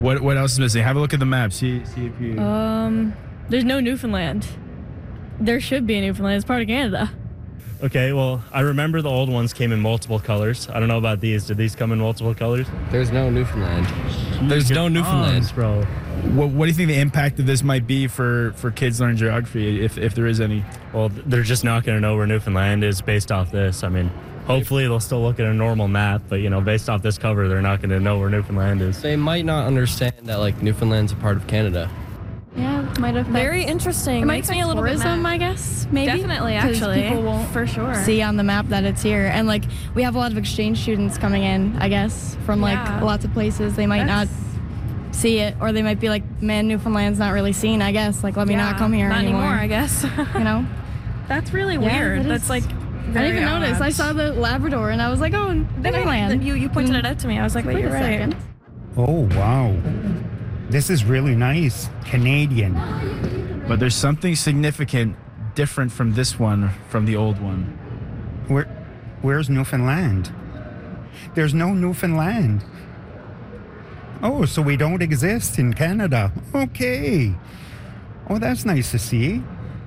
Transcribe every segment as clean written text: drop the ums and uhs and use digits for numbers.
What else is missing? Have a look at the map. See if you. There's no Newfoundland. There should be a Newfoundland. It's part of Canada. Okay, well, I remember the old ones came in multiple colors. I don't know about these. Did these come in multiple colors? There's no Newfoundland. There's no Newfoundland. Bro. What do you think the impact of this might be for kids learning geography, if there is any? Well, they're just not going to know where Newfoundland is based off this. I mean, hopefully they'll still look at a normal map, but, based off this cover, they're not going to know where Newfoundland is. They might not understand that, Newfoundland's a part of Canada. Yeah, might affect. Very interesting. It might Makes me affect a little tourism, bit mad. I guess. Maybe Definitely, 'cause actually. people won't for sure see on the map that it's here, and we have a lot of exchange students coming in. I guess from lots of places. They might not see it, or they might be like, "Man, Newfoundland's not really seen." I guess let me not come here not anymore. I guess. That's really weird. That That's is- like. I didn't even notice. I saw the Labrador, and I was like, "Oh, Newfoundland." You pointed it out to me. I was like, "Wait, Wait you're a right." second. Oh, wow. This is really nice. Canadian. But there's something significant different from this one, from the old one. Where's Newfoundland? There's no Newfoundland. Oh, so we don't exist in Canada. Okay. Oh, that's nice to see.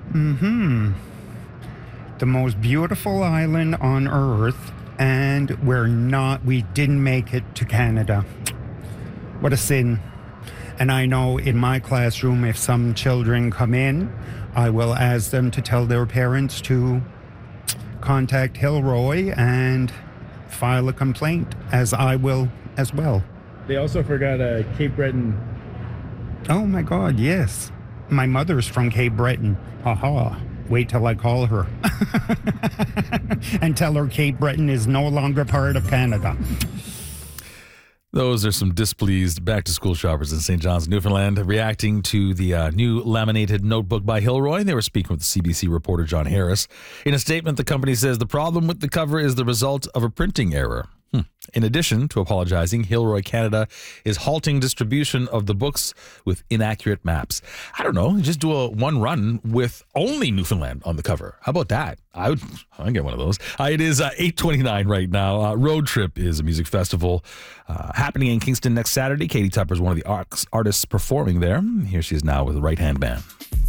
The most beautiful island on Earth, and we didn't make it to Canada. What a sin. And I know in my classroom, if some children come in, I will ask them to tell their parents to contact Hilroy and file a complaint, as I will as well. They also forgot Cape Breton. Oh my God, yes. My mother's from Cape Breton. Haha. Wait till I call her. And tell her Cape Breton is no longer part of Canada. Those are some displeased back-to-school shoppers in St. John's, Newfoundland, reacting to the new laminated notebook by Hilroy. They were speaking with CBC reporter John Harris. In a statement, the company says the problem with the cover is the result of a printing error. In addition to apologizing, Hilroy Canada is halting distribution of the books with inaccurate maps. I don't know, just do one run with only Newfoundland on the cover. How about that? I'd get one of those. It is 8:29 right now. Road Trip is a music festival happening in Kingston next Saturday. Katie Tupper is one of the artists performing there. Here she is now with the Right Hand Band.